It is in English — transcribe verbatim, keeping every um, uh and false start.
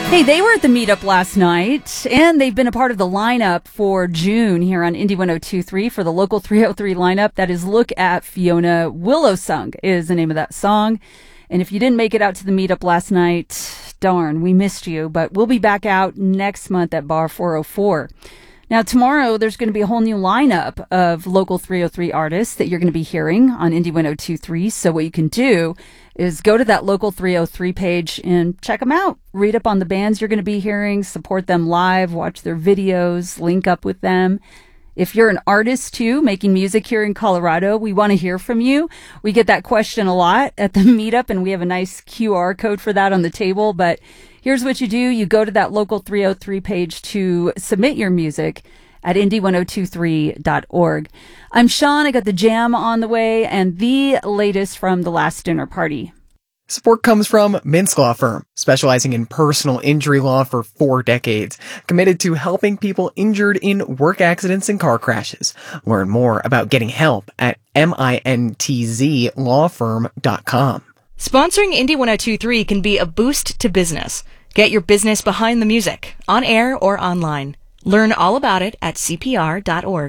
Hey, they were at the meetup last night, and they've been a part of the lineup for June here on Indy one oh two point three for the Local three oh three lineup. That is Look at Fiona. Willowsong is the name of that song. And if you didn't make it out to the meetup last night, darn, we missed you. But we'll be back out next month at Bar four oh four. Now, tomorrow, there's going to be a whole new lineup of Local three oh three artists that you're going to be hearing on Indy one oh two point three. So what you can do is go to that Local three oh three page and check them out. Read up on the bands you're going to be hearing, support them live, watch their videos, link up with them. If you're an artist, too, making music here in Colorado, we want to hear from you. We get that question a lot at the meetup, and we have a nice Q R code for that on the table. But here's what you do. You go to that Local three oh three page to submit your music at indy one oh two three dot org. I'm Sean. I got the jam on the way and the latest from the last dinner party. Support comes from Mintz Law Firm, specializing in personal injury law for four decades, committed to helping people injured in work accidents and car crashes. Learn more about getting help at mintz law firm dot com. Sponsoring Indy one oh two point three can be a boost to business. Get your business behind the music, on air or online. Learn all about it at c p r dot org.